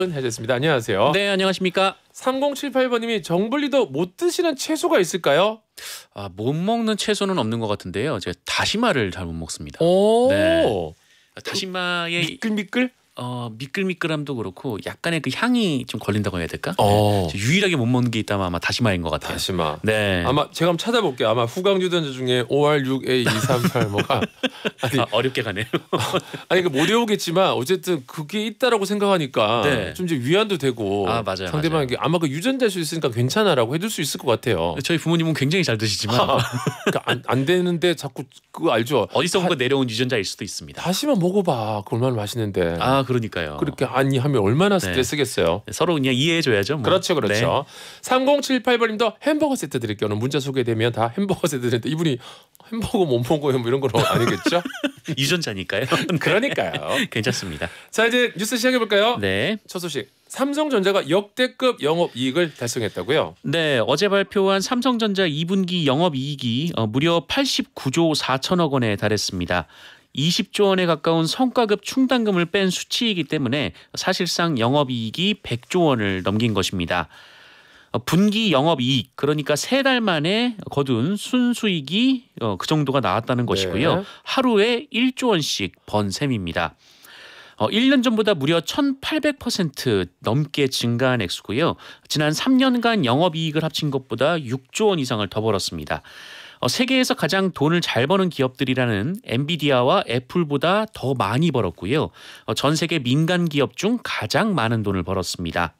해졌습니다. 안녕하세요. 네, 안녕하십니까? 3078번님이 정블리도 못 드시는 채소가 있을까요? 못 먹는 채소는 없는 것 같은데요. 제가 다시마를 잘 못 먹습니다. 오, 네. 다시마의 미끌미끌? 미끌미끌함도 그렇고 약간의 그 향이 좀 걸린다고 해야 될까? 어. 네. 유일하게 못 먹는 게 있다면 아마 다시마인 것 같아요. 다시마. 네. 아마 제가 한번 찾아볼게요. 아마 후광 유전자 중에 OR6A238 뭐가 어렵게 가네요. 아니 못 외우겠지만 어쨌든 그게 있다라고 생각하니까 네. 좀 이제 위안도 되고 맞아요. 상대방에게 아마 그 유전자일 수 있으니까 괜찮아라고 해줄 수 있을 것 같아요. 저희 부모님은 굉장히 잘 드시지만 그러니까 안 되는데 자꾸 그거 알죠? 어디선가 내려온 유전자일 수도 있습니다. 다시마 먹어봐. 그 얼마나 맛있는데. 그러니까요. 그렇게 아니 하면 얼마나 스트레스겠어요. 서로 그냥 이해해줘야죠. 뭐. 그렇죠. 3078번님도 햄버거 세트 드릴게요. 오늘 문자 소개되면 다 햄버거 세트 드리는데 이분이 햄버거 못 먹어요 뭐 이런 건 아니겠죠? 유전자니까요. 그러니까요. 괜찮습니다. 자 이제 뉴스 시작해 볼까요? 네. 첫 소식. 삼성전자가 역대급 영업이익을 달성했다고요? 네, 어제 발표한 삼성전자 2분기 영업이익이 무려 89조 4천억 원에 달했습니다. 20조 원에 가까운 성과급 충당금을 뺀 수치이기 때문에 사실상 영업이익이 100조 원을 넘긴 것입니다. 분기 영업이익, 그러니까 3달 만에 거둔 순수익이 그 정도가 나왔다는 것이고요. 네. 하루에 1조 원씩 번 셈입니다. 1년 전보다 무려 1,800% 넘게 증가한 액수고요. 지난 3년간 영업이익을 합친 것보다 6조 원 이상을 더 벌었습니다. 세계에서 가장 돈을 잘 버는 기업들이라는 엔비디아와 애플보다 더 많이 벌었고요. 전 세계 민간 기업 중 가장 많은 돈을 벌었습니다.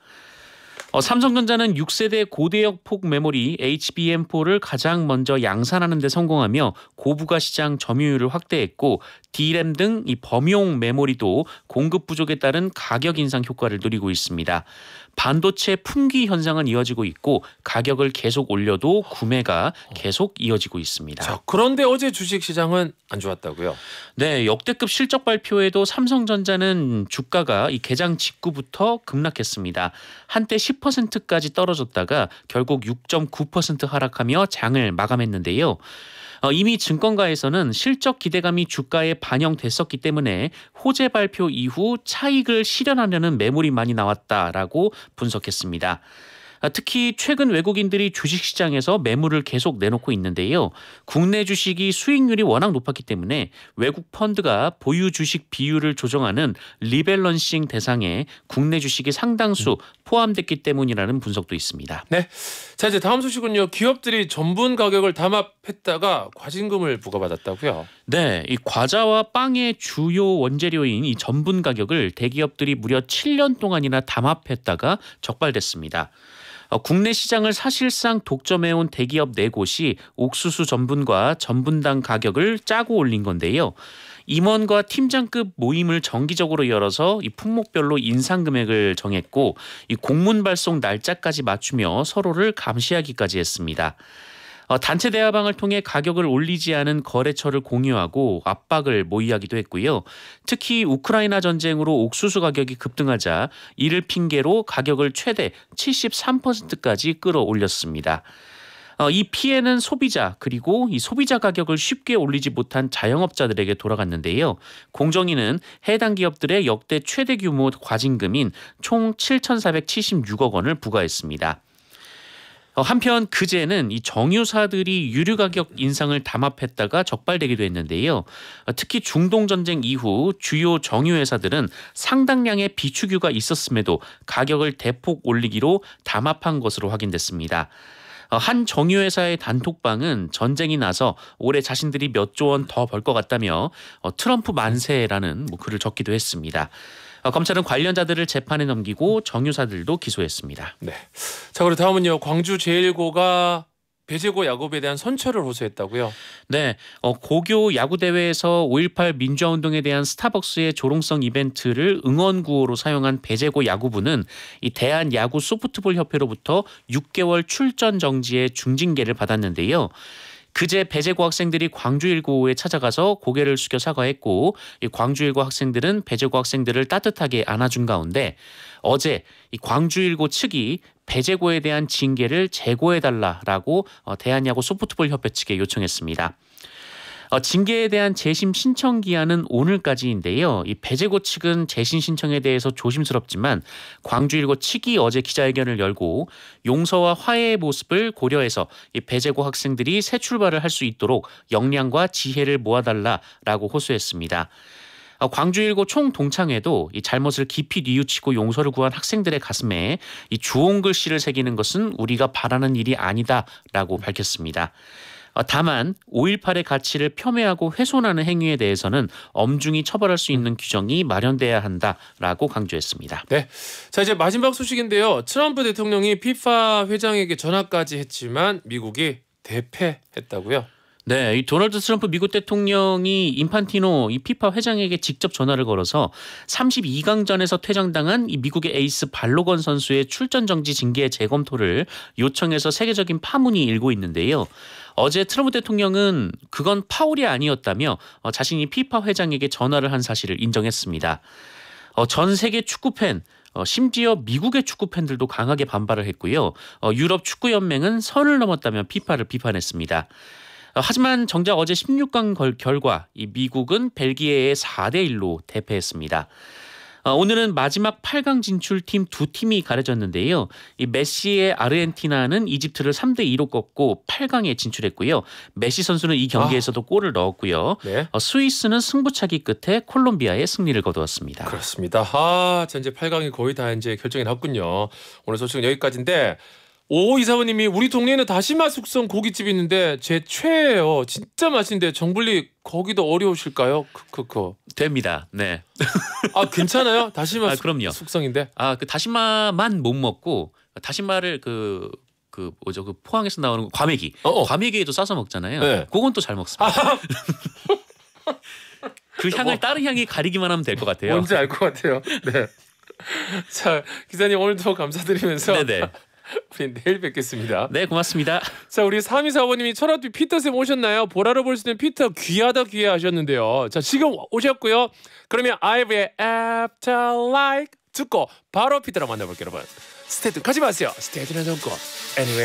삼성전자는 6세대 고대역 폭 메모리 HBM4를 가장 먼저 양산하는 데 성공하며 고부가 시장 점유율을 확대했고 D램 등 이 범용 메모리도 공급 부족에 따른 가격 인상 효과를 누리고 있습니다. 반도체 품귀 현상은 이어지고 있고 가격을 계속 올려도 구매가 계속 이어지고 있습니다. 자, 그런데 어제 주식시장은 안 좋았다고요? 네, 역대급 실적 발표에도 삼성전자는 주가가 이 개장 직후부터 급락했습니다. 한때 10%까지 떨어졌다가 결국 6.9% 하락하며 장을 마감했는데요. 이미 증권가에서는 실적 기대감이 주가에 반영됐었기 때문에 호재 발표 이후 차익을 실현하려는 매물이 많이 나왔다라고 분석했습니다. 특히 최근 외국인들이 주식시장에서 매물을 계속 내놓고 있는데요. 국내 주식이 수익률이 워낙 높았기 때문에 외국 펀드가 보유 주식 비율을 조정하는 리밸런싱 대상에 국내 주식이 상당수 포함됐기 때문이라는 분석도 있습니다. 네. 자 이제 다음 소식은요. 기업들이 전분 가격을 담합했다가 과징금을 부과받았다고요? 네, 이 과자와 빵의 주요 원재료인 이 전분 가격을 대기업들이 무려 7년 동안이나 담합했다가 적발됐습니다. 국내 시장을 사실상 독점해온 대기업 4곳이 옥수수 전분과 전분당 가격을 짜고 올린 건데요. 임원과 팀장급 모임을 정기적으로 열어서 이 품목별로 인상 금액을 정했고 이 공문 발송 날짜까지 맞추며 서로를 감시하기까지 했습니다. 단체 대화방을 통해 가격을 올리지 않은 거래처를 공유하고 압박을 모의하기도 했고요. 특히 우크라이나 전쟁으로 옥수수 가격이 급등하자 이를 핑계로 가격을 최대 73%까지 끌어올렸습니다. 이 피해는 소비자 그리고 이 소비자 가격을 쉽게 올리지 못한 자영업자들에게 돌아갔는데요. 공정위는 해당 기업들의 역대 최대 규모 과징금인 총 7,476억 원을 부과했습니다. 한편 그제는 이 정유사들이 유류 가격 인상을 담합했다가 적발되기도 했는데요. 특히 중동 전쟁 이후 주요 정유회사들은 상당량의 비축유가 있었음에도 가격을 대폭 올리기로 담합한 것으로 확인됐습니다. 한 정유회사의 단톡방은 전쟁이 나서 올해 자신들이 몇 조 원 더 벌 것 같다며 트럼프 만세라는 글을 적기도 했습니다. 검찰은 관련자들을 재판에 넘기고 정유사들도 기소했습니다. 네. 자 그리고 다음은요. 광주 제1고가 배제고 야구부에 대한 선처를 호소했다고요? 네, 고교 야구 대회에서 5.18 민주화운동에 대한 스타벅스의 조롱성 이벤트를 응원구호로 사용한 배제고 야구부는 이 대한야구 소프트볼 협회로부터 6개월 출전 정지의 중징계를 받았는데요. 그제 배제고 학생들이 광주195에 찾아가서 고개를 숙여 사과했고 이 광주195 학생들은 배제고 학생들을 따뜻하게 안아준 가운데 어제 이 광주195 측이 배제고에 대한 징계를 재고해달라라고 대한야구 소프트볼 협회 측에 요청했습니다. 징계에 대한 재심 신청 기한은 오늘까지인데요. 이 배재고 측은 재심 신청에 대해서 조심스럽지만 광주일고 측이 어제 기자회견을 열고 용서와 화해의 모습을 고려해서 이 배재고 학생들이 새 출발을 할 수 있도록 역량과 지혜를 모아달라라고 호소했습니다. 광주일고 총 동창회도 이 잘못을 깊이 뉘우치고 용서를 구한 학생들의 가슴에 이 주홍 글씨를 새기는 것은 우리가 바라는 일이 아니다라고 밝혔습니다. 다만 5.18의 가치를 폄훼하고 훼손하는 행위에 대해서는 엄중히 처벌할 수 있는 규정이 마련돼야 한다라고 강조했습니다. 네, 자 이제 마지막 소식인데요. 트럼프 대통령이 피파 회장에게 전화까지 했지만 미국이 대패했다고요. 네, 이 도널드 트럼프 미국 대통령이 인판티노 이 피파 회장에게 직접 전화를 걸어서 32강전에서 퇴장당한 이 미국의 에이스 발로건 선수의 출전 정지 징계 재검토를 요청해서 세계적인 파문이 일고 있는데요. 어제 트럼프 대통령은 그건 파울이 아니었다며 자신이 피파 회장에게 전화를 한 사실을 인정했습니다. 전 세계 축구 팬 심지어 미국의 축구 팬들도 강하게 반발을 했고요. 유럽 축구 연맹은 선을 넘었다며 피파를 비판했습니다. 하지만 정작 어제 16강 결과 이 미국은 벨기에에 4대1로 대패했습니다. 오늘은 마지막 8강 진출팀 두 팀이 가려졌는데요. 이 메시의 아르헨티나는 이집트를 3대2로 꺾고 8강에 진출했고요. 메시 선수는 이 경기에서도 골을 넣었고요. 네. 스위스는 승부차기 끝에 콜롬비아의 승리를 거두었습니다. 그렇습니다. 자 이제 8강이 거의 다 이제 결정이 났군요. 오늘 소식은 여기까지인데. 오 이사부님이 우리 동네에는 다시마 숙성 고깃집이 있는데 제 최애예요. 진짜 맛있는데 정블리 거기도 어려우실까요? 크크크. 됩니다. 네. 괜찮아요? 다시마 그럼요. 숙성인데. 그 다시마만 못 먹고 다시마를 뭐죠? 그 포항에서 나오는 과메기. 과메기에도 싸서 먹잖아요. 네. 그건 또 잘 먹습니다. 그 향을 다른 향이 가리기만 하면 될 것 같아요. 뭔지 알 것 같아요. 네. 자 기사님 오늘도 감사드리면서. 네네. 우리 내일 뵙겠습니다. 네, 고맙습니다. 자, 우리 3245님이 철학비 피터쌤 오셨나요? 보라로 볼 수 있는 피터 귀하다 귀해 하셨는데요. 자, 지금 오셨고요. 그러면 아이브의 Afterlife 듣고 바로 피터랑 만나볼게요, 여러분. 스테이트 가지 마세요. 스테이트는 듣고 Anyway.